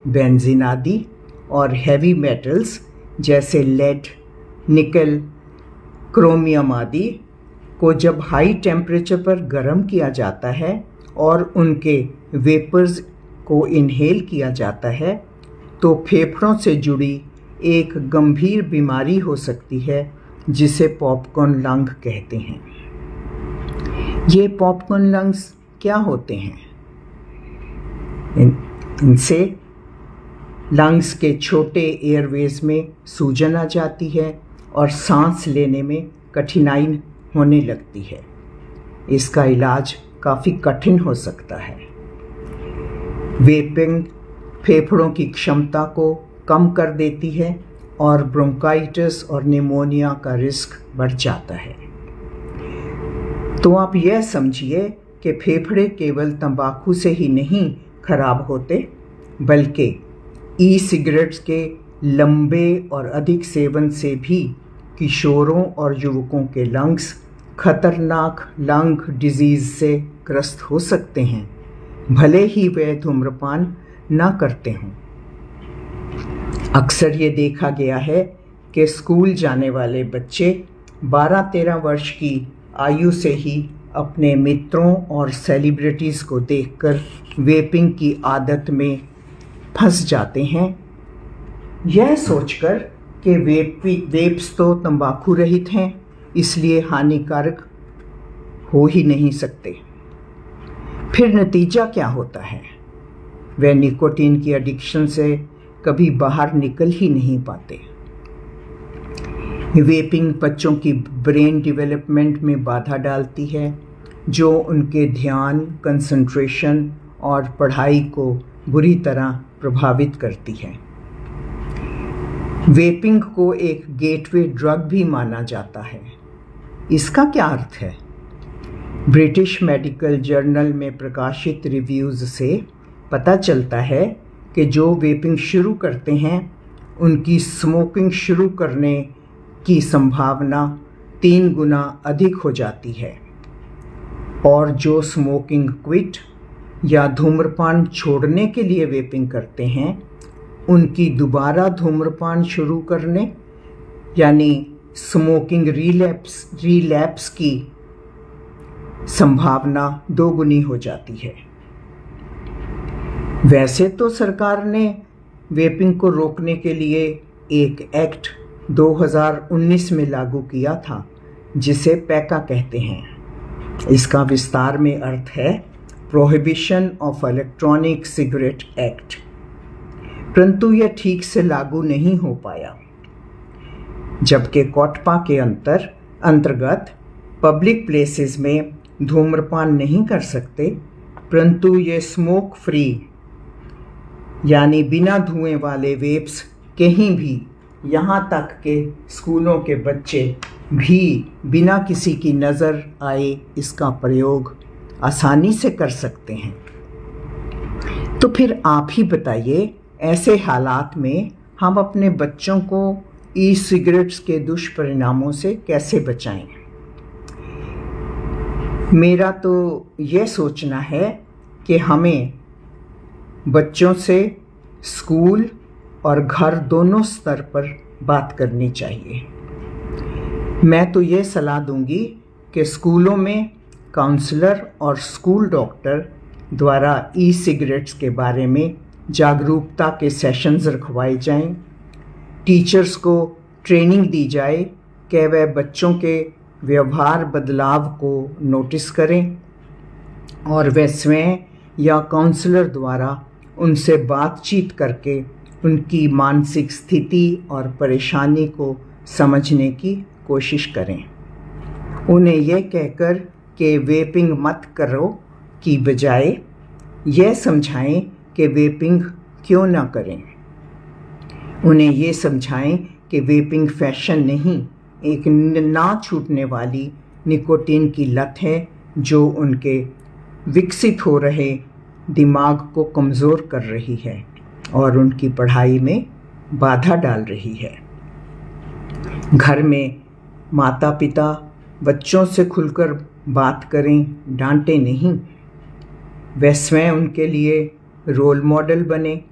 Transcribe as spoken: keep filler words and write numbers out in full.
Benzene आदि और heavy metals जैसे लेड, निकल, क्रोमियम आदि को जब हाई टेम्परेचर पर गर्म किया जाता है और उनके वेपर्स को इनहेल किया जाता है तो फेफड़ों से जुड़ी एक गंभीर बीमारी हो सकती है जिसे पॉपकॉर्न लंग कहते हैं। ये पॉपकॉर्न लंग्स क्या होते हैं? इन, इनसे लंग्स के छोटे एयरवेज में सूजन आ जाती है और सांस लेने में कठिनाई होने लगती है। इसका इलाज काफ़ी कठिन हो सकता है। वेपिंग फेफड़ों की क्षमता को कम कर देती है और ब्रोंकाइटिस और निमोनिया का रिस्क बढ़ जाता है। तो आप यह समझिए कि फेफड़े केवल तंबाकू से ही नहीं खराब होते, बल्कि ई सिगरेट्स के लंबे और अधिक सेवन से भी किशोरों और युवकों के लंग्स खतरनाक लंग डिजीज़ से ग्रस्त हो सकते हैं, भले ही वे धूम्रपान न करते हों। अक्सर ये देखा गया है कि स्कूल जाने वाले बच्चे बारह तेरह वर्ष की आयु से ही अपने मित्रों और सेलिब्रिटीज़ को देखकर वेपिंग की आदत में फंस जाते हैं, यह सोचकर कि वेप वेप्स तो तंबाकू रहित हैं, इसलिए हानिकारक हो ही नहीं सकते। फिर नतीजा क्या होता है? वे निकोटीन की एडिक्शन से कभी बाहर निकल ही नहीं पाते। वेपिंग बच्चों की ब्रेन डेवलपमेंट में बाधा डालती है, जो उनके ध्यान, कंसंट्रेशन और पढ़ाई को बुरी तरह प्रभावित करती है। वेपिंग को एक गेटवे ड्रग भी माना जाता है। इसका क्या अर्थ है? ब्रिटिश मेडिकल जर्नल में प्रकाशित रिव्यूज़ से पता चलता है कि जो वेपिंग शुरू करते हैं उनकी स्मोकिंग शुरू करने की संभावना तीन गुना अधिक हो जाती है, और जो स्मोकिंग क्विट या धूम्रपान छोड़ने के लिए वेपिंग करते हैं उनकी दोबारा धूम्रपान शुरू करने यानी स्मोकिंग रिलैप्स रिलैप्स की संभावना दोगुनी हो जाती है। वैसे तो सरकार ने वेपिंग को रोकने के लिए एक एक्ट दो हज़ार उन्नीस में लागू किया था जिसे पैका कहते हैं। इसका विस्तार में अर्थ है prohibition of electronic cigarette act, परंतु यह ठीक से लागू नहीं हो पाया। जबकि कोटपा के अंतर अंतर्गत पब्लिक प्लेसेस में धूम्रपान नहीं कर सकते, परंतु ये स्मोक फ्री यानी बिना धुएं वाले वेप्स कहीं भी, यहाँ तक के स्कूलों के बच्चे भी बिना किसी की नज़र आए इसका प्रयोग आसानी से कर सकते हैं। तो फिर आप ही बताइए, ऐसे हालात में हम अपने बच्चों को ई सिगरेट्स के दुष्परिणामों से कैसे बचाएं? मेरा तो यह सोचना है कि हमें बच्चों से स्कूल और घर दोनों स्तर पर बात करनी चाहिए। मैं तो ये सलाह दूंगी कि स्कूलों में काउंसलर और स्कूल डॉक्टर द्वारा ई सिगरेट्स के बारे में जागरूकता के सेशंस रखवाए जाएं, टीचर्स को ट्रेनिंग दी जाए कि वह बच्चों के व्यवहार बदलाव को नोटिस करें और वे स्वयं या काउंसलर द्वारा उनसे बातचीत करके उनकी मानसिक स्थिति और परेशानी को समझने की कोशिश करें। उन्हें यह कहकर कि वेपिंग मत करो की बजाय यह समझाएं कि वेपिंग क्यों ना करें। उन्हें ये समझाएं कि वेपिंग फैशन नहीं, एक ना छूटने वाली निकोटीन की लत है जो उनके विकसित हो रहे दिमाग को कमज़ोर कर रही है और उनकी पढ़ाई में बाधा डाल रही है। घर में माता पिता बच्चों से खुलकर बात करें, डांटे नहीं। वे स्वयं उनके लिए रोल मॉडल बने